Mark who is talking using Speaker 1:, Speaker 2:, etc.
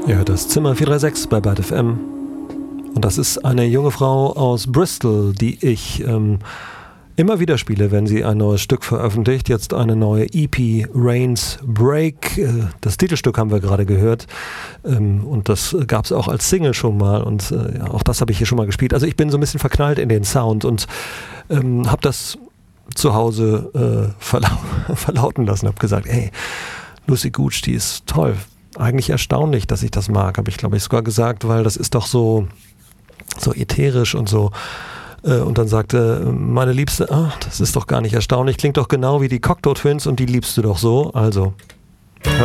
Speaker 1: Ihr hört das Zimmer 436 bei Byte FM. Und das ist eine junge Frau aus Bristol, die ich immer wieder spiele, wenn sie ein neues Stück veröffentlicht. Jetzt eine neue EP, Rain's Break. Das Titelstück haben wir gerade gehört. Und das gab es auch als Single schon mal. Und ja, auch das habe ich hier schon mal gespielt. Also ich bin so ein bisschen verknallt in den Sound und habe das zu Hause verlauten lassen. Habe gesagt, ey, Lucy Gooch, die ist toll. Eigentlich erstaunlich, dass ich das mag, habe ich, glaube ich, sogar gesagt, weil das ist doch so ätherisch und so. Und dann sagte meine Liebste, das ist doch gar nicht erstaunlich, klingt doch genau wie die Cocteau Twins und die liebst du doch so. Also